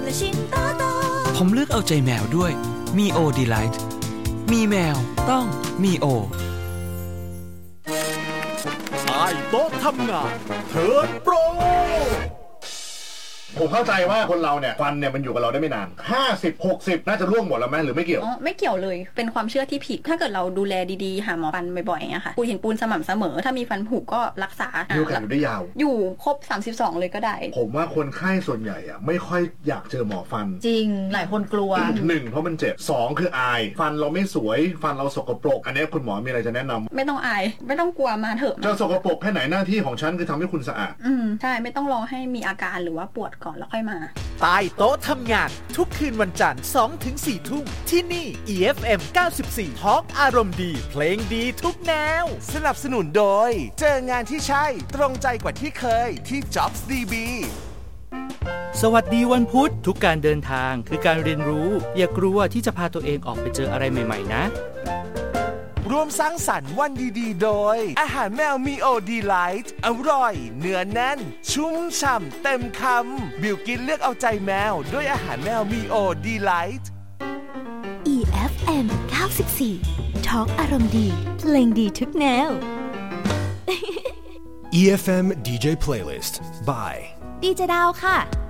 ผมเลือกเอาใจแมวด้วยมีโอดีไลท์มีแมวต้องมีโอใต้โต๊ะทำงานเทิร์นโปรผมเข้าใจว่าคนเราเนี่ยฟันเนี่ยมันอยู่กับเราได้ไม่นาน50-60น่าจะร่วงหมดแล้วไหมหรือไม่เกี่ยวไม่เกี่ยวเลยเป็นความเชื่อที่ผิดถ้าเกิดเราดูแลดีๆหาหมอฟันบ่อยๆอย่างเงี้ยค่ะปูหินปูนสม่ำเสมอถ้ามีฟันผุก็รักษาอยู่กันอยู่ได้ยาวอยู่ครบ32เลยก็ได้ผมว่าคนไข้ส่วนใหญ่อะไม่ค่อยอยากเจอหมอฟันจริงหลายคนกลัว 1เพราะมันเจ็บ2คืออายฟันเราไม่สวยฟันเราสกปรกอันนี้คุณหมอมีอะไรจะแนะนำไม่ต้องอายไม่ต้องกลัวมาเถอะจะสกปรกแค่ไหนหน้าที่ของฉันคือทำให้คุณสะอาดใช่ไม่ต้องรอให้มีอาการหรือว่าปวดก่อนแล้วค่อยมาใต้โต๊ะทำงานทุกคืนวันจันทร์ 2-4 ทุ่มที่นี่ EFM 94 Talk อารมณ์ดีเพลงดีทุกแนวสนับสนุนโดยเจองานที่ใช่ตรงใจกว่าที่เคยที่ Jobs DB สวัสดีวันพุธทุกการเดินทางคือการเรียนรู้อย่ากลัวที่จะพาตัวเองออกไปเจออะไรใหม่ๆนะร่วมสร้างสรรค์วันดีๆโดยอาหารแมวมีโอดีไลท์อร่อยเนื้อแน่นชุ่มฉ่ำเต็มคำบิวกินเลือกเอาใจแมวด้วยอาหารแมวมีโอดีไลท์ EFM 94 Talk อารมณ์ดีเพลงดีทุกแนว EFM DJ Playlist by ดีเจดาวค่ะ